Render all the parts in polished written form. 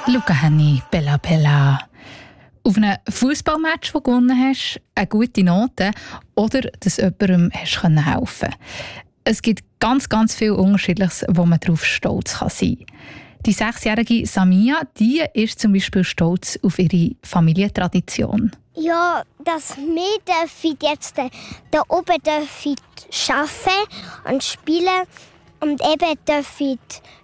Luca Henni, Bella Bella. Auf einem Fußballmatch, das du gewonnen hast, eine gute Note oder dass jemandem helfen konntest. Es gibt ganz viel Unterschiedliches, wo man darauf stolz sein kann. Die 6-jährige Samia, die ist zum Beispiel stolz auf ihre Familientradition. Ja, dass wir jetzt da oben arbeiten und spielen und eben dürfen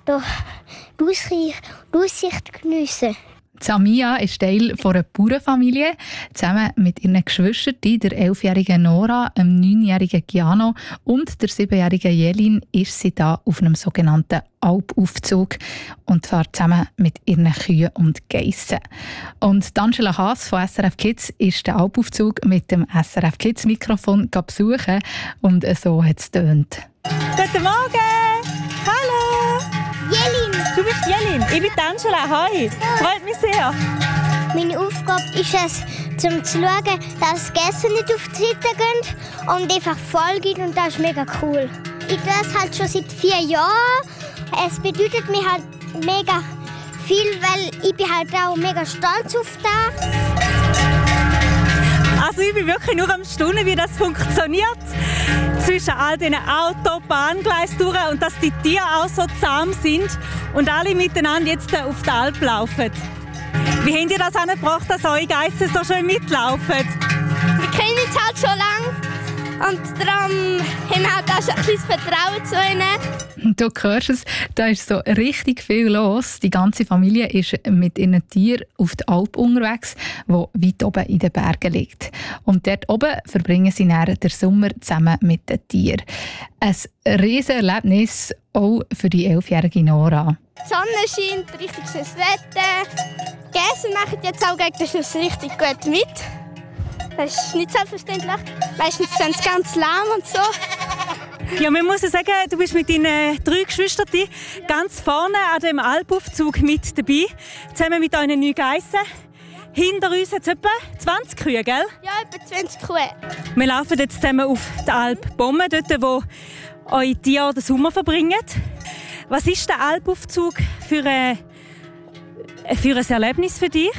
die Aussicht geniessen. Samia ist Teil einer Bauernfamilie. Zusammen mit ihren Geschwistern, der 11-jährigen Nora, dem 9-jährigen Giano und der 7-jährigen Jelin, ist sie da auf einem sogenannten Alpaufzug und zwar zusammen mit ihren Kühen und Geissen. Und Angela Haas von SRF Kids ist den Alpaufzug mit dem SRF Kids Mikrofon besuchen und so hat es getönt. Guten Morgen! Hallo! Jelin! Du bist Jelin, ich bin Angela. Hi! Freut mich sehr. Meine Aufgabe ist es, zu schauen, dass die Gäste nicht auf die Seite gehen und einfach voll gehen und das ist mega cool. Ich tue es halt schon seit 4 Jahren. Es bedeutet mir halt mega viel, weil ich bin halt auch mega stolz auf das. Also ich bin wirklich nur am Staunen, wie das funktioniert. Zwischen all diesen Autobahngleisen durch und dass die Tiere auch so zahm sind und alle miteinander jetzt auf die Alp laufen. Wie habt ihr das angebracht, dass eure Geissen so schön mitlaufen? Wir kennen uns halt schon lange und darum haben wir halt auch schon ein bisschen Vertrauen zu ihnen. Du hörst es, da ist so richtig viel los. Die ganze Familie ist mit ihren Tieren auf der Alp unterwegs, die weit oben in den Bergen liegt. Und dort oben verbringen sie dann den Sommer zusammen mit den Tieren. Ein riesen Erlebnis auch für die 11-jährige Nora. Die Sonne scheint, richtig schönes Wetter. Die Gäste machen jetzt auch gegen den Schluss richtig gut mit. Das ist nicht selbstverständlich. Meistens sind sie ganz lahm und so. Ja, man muss sagen, du bist mit deinen 3 Geschwistern ganz vorne an dem Alpaufzug mit dabei, zusammen mit euren 9 Geissen. Hinter uns hat es etwa 20 Kühe, gell? Ja, etwa 20 Kühe. Wir laufen jetzt zusammen auf der Alp Bommen, dort, wo eure Tiere den Sommer verbringen. Was ist der Alpaufzug für ein Erlebnis für dich?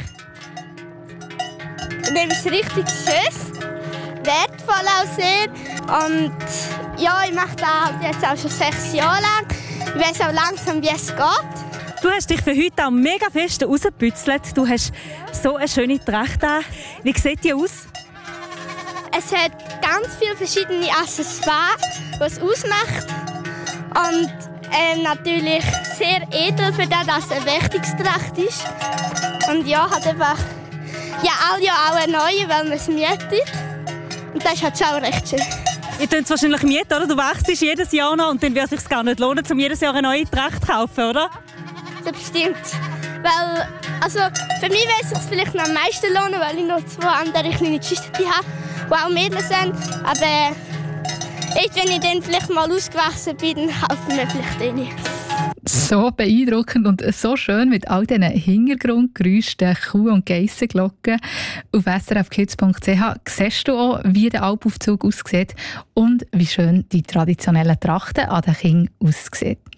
Das ist richtig schön, wertvoll auch sehr. Und ja, ich mache das jetzt auch schon 6 Jahre lang. Ich weiss auch langsam, wie es geht. Du hast dich für heute auch mega fest rausgebützelt. Du hast so eine schöne Tracht an. Wie sieht die aus? Es hat ganz viele verschiedene Accessoires, die es ausmacht. Und natürlich sehr edel, für das, dass es eine Wächtungstracht ist. Und ja, hat einfach auch eine neue, weil man es mietet. Und das ist halt schon auch recht schön. Ihr könnt es wahrscheinlich mieten, oder? Du wachst jedes Jahr noch und dann wird es sich gar nicht lohnen, um jedes Jahr eine neue Tracht zu kaufen, oder? Das bestimmt. Weil, also für mich würde es sich vielleicht noch am meisten lohnen, weil ich noch 2 andere kleine Geschwister habe, die auch Mädchen sind. Aber wenn ich dann vielleicht mal ausgewachsen bin, dann kaufen wir vielleicht eine. So beeindruckend und so schön mit all diesen Hintergrundgeräuschen, den Kuh- und Geissenglocken. Auf srfkids.ch siehst du auch, wie der Alpaufzug aussieht und wie schön die traditionellen Trachten an den Kindern aussehen.